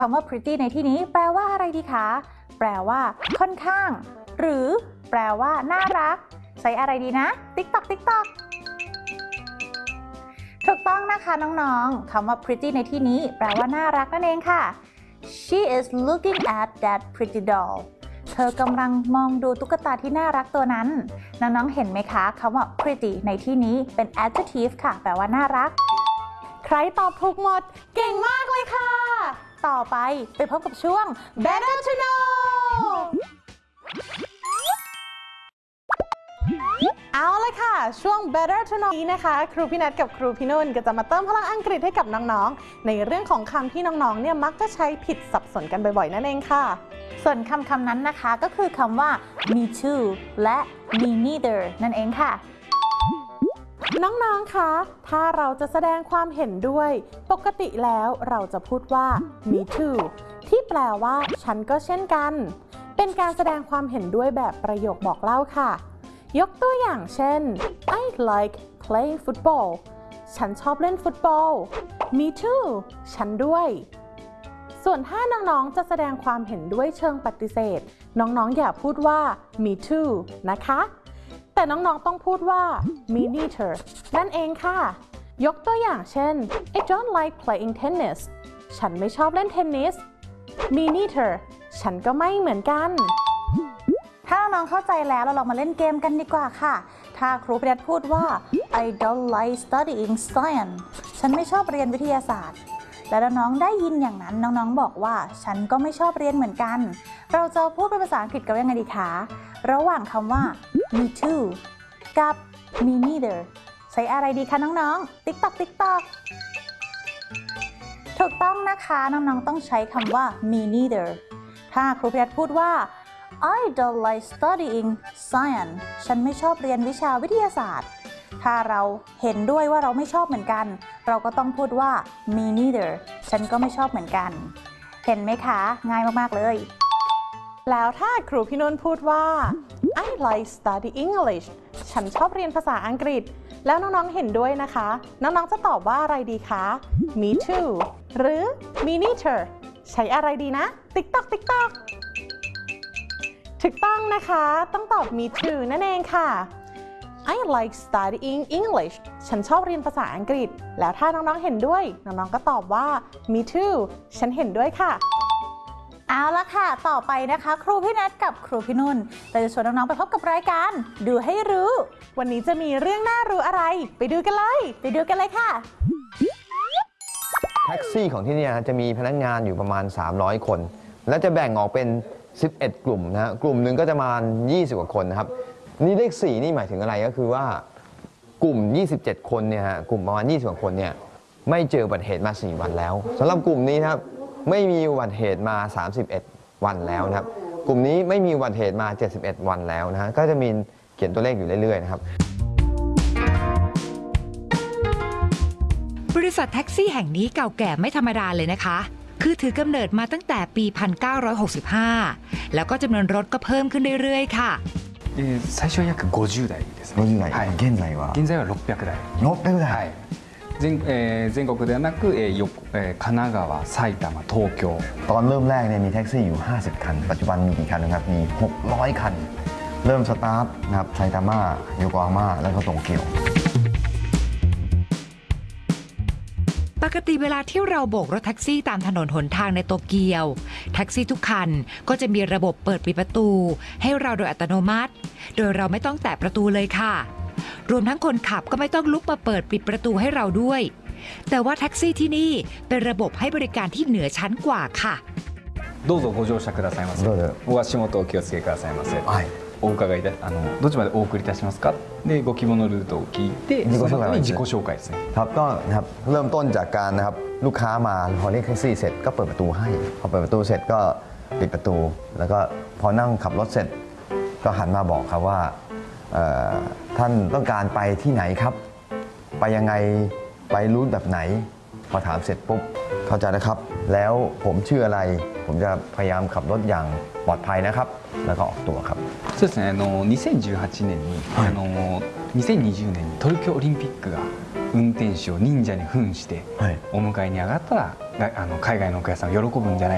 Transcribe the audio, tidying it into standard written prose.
คำว่า pretty ในที่นี้แปลว่าอะไรดีคะแปลว่าค่อนข้างหรือแปลว่าน่ารักใช้อะไรดีนะ TikTok ถูกต้องนะคะน้องๆคำว่า pretty ในที่นี้แปลว่าน่ารักนั่นเองค่ะ She is looking at that pretty doll เธอกำลังมองดูตุ๊กตาที่น่ารักตัวนั้นน้องๆเห็นไหมคะคำว่า pretty ในที่นี้เป็น adjective ค่ะแปลว่าน่ารักใครตอบถูกหมดเก่งมากเลยค่ะต่อไปพบกับช่วง Better to Know เอาเลยค่ะช่วง Better to Know นี้นะคะครูพี่นัทกับครูพี่นุ่นก็จะมาเติมพลังอังกฤษให้กับน้องๆในเรื่องของคำที่น้องๆเนี่ยมักจะใช้ผิดสับสนกันบ่อยๆนั่นเองค่ะส่วนคำนั้นนะคะก็คือคำว่า me too และ me neither นั่นเองค่ะน้องๆคะถ้าเราจะแสดงความเห็นด้วยปกติแล้วเราจะพูดว่า me too ที่แปลว่าฉันก็เช่นกันเป็นการแสดงความเห็นด้วยแบบประโยคบอกเล่าค่ะยกตัวอย่างเช่น I like playing football ฉันชอบเล่นฟุตบอล me too ฉันด้วยส่วนถ้าน้องๆจะแสดงความเห็นด้วยเชิงปฏิเสธน้องๆอย่าพูดว่า me too นะคะแต่น้องๆต้องพูดว่า me neither นั่นเองค่ะยกตัวอย่างเช่น I don't like playing tennis ฉันไม่ชอบเล่นเทนนิส me neither ฉันก็ไม่เหมือนกันถ้าน้องเข้าใจแล้วเราลองมาเล่นเกมกันดีกว่าค่ะถ้าครูพินัทพูดว่า I don't like studying science ฉันไม่ชอบเรียนวิทยาศาสตร์และน้องได้ยินอย่างนั้นน้องๆบอกว่าฉันก็ไม่ชอบเรียนเหมือนกันเราจะพูดเป็นภาษาอังกฤษกันยังไงดีคะระหว่างคำว่า me too กับ me neither ใช้อะไรดีคะน้องๆ TikTok ถูกต้องนะคะน้องๆต้องใช้คำว่า me neither ถ้าครูพินัทพูดว่า I don't like studying science ฉันไม่ชอบเรียนวิชาวิทยาศาสตร์ถ้าเราเห็นด้วยว่าเราไม่ชอบเหมือนกันเราก็ต้องพูดว่า me neither ฉันก็ไม่ชอบเหมือนกันเห็นไหมคะง่ายมากๆเลยแล้วถ้าครูพี่นนท์พูดว่า I like study English ฉันชอบเรียนภาษาอังกฤษแล้วน้องๆเห็นด้วยนะคะน้องๆจะตอบว่าอะไรดีคะ me too หรือ me neither ใช้อะไรดีนะ TikTok ถูกต้องนะคะต้องตอบ me too นั่นเองค่ะ I like studying English ฉันชอบเรียนภาษาอังกฤษแล้วถ้าน้องๆเห็นด้วยน้องๆก็ตอบว่า me too ฉันเห็นด้วยค่ะเอาละค่ะต่อไปนะคะครูพี่นัทกับครูพี่นุ่นเราจะชวนน้องๆไปพบกับรายการดูให้รู้วันนี้จะมีเรื่องน่ารู้อะไรไปดูกันเลยค่ะแท็กซี่ของที่นี่จะมีพนักงานอยู่ประมาณ300คนและจะแบ่งออกเป็น11กลุ่มนะฮะกลุ่มหนึ่งก็จะมา20กว่าคนนะครับนี่เลข4นี่หมายถึงอะไรก็คือว่ากลุ่ม27คนเนี่ยฮะกลุ่มประมาณ20กว่าคนเนี่ยไม่เจออุบัติเหตุมา4วันแล้วสำหรับกลุ่มนี้นะครับไม่มีอุบัติเหตุมา31วันแล้วนะครับกลุ่มนี้ไม่มีอุบัติเหตุมา71วันแล้วนะฮะก็จะมีเขียนตัวเลขอยู่เรื่อยๆนะครับบริษัทแท็กซี่แห่งนี้เก่าแก่ไม่ธรรมดาเลยนะคะคือถือกำเนิดมาตั้งแต่ปี 1965 แล้วก็จำนวนรถก็เพิ่มขึ้นเรื่อยๆค่ะ最初は約50台ですね。 50台、 はい、 現在は 600台。 600台、 はい。全国ではなく、神奈川、埼玉、東京。 ตอนเริ่มแรกเนี่ยมีแท็กซี่อยู่50คันปัจจุบันมีกี่คันนะครับมี600คันเริ่มสตาร์ทนะครับไซตามะโยโกฮาม่าแล้วก็โตเกียวปกติเวลาที่เราโบกรถแท็กซี่ตามถนนหนทางในโตเกียวแท็กซี่ทุกคันก็จะมีระบบเปิดปิดประตูให้เราโดยอัตโนมัติโดยเราไม่ต้องแตะประตูเลยค่ะรวมทั้งคนขับก็ไม่ต้องลุกมาเปิดปิดประตูให้เราด้วยแต่ว่าแท็กซี่ที่นี่เป็นระบบให้บริการที่เหนือชั้นกว่าค่ะどうぞご乗車くださいませ。お足元お気をつけくださいませ。はい。お伺いでどっちまでお送りいたしますか。でご希望のルートを聞いてその後に自己紹介ですね。 ครับก็นะครับเริ่มต้นจากการนะครับลูกค้ามาพอเรียกแท็กซี่เสร็จก็เปิดประตูให้พอเปิดประตูเสร็จก็ปิดประตูแล้วก็พอนั่งขับรถเสร็จก็หันมาบอกครับว่าท่านต้องการไปที่ไหนครับไปยังไงไปรูทแบบไหนพอถามเสร็จปุ๊บเข้าใจนะครับแล้วผมชื่ออะไรผมจะพยายามขับรถอย่างปลอดภัยนะครับแล้วก็ออกตัวครับそうですね2018年に2020年に東京オリンピックが運転手を忍者に扮してお迎えに上がったら海外のお客さんが喜ぶんじゃない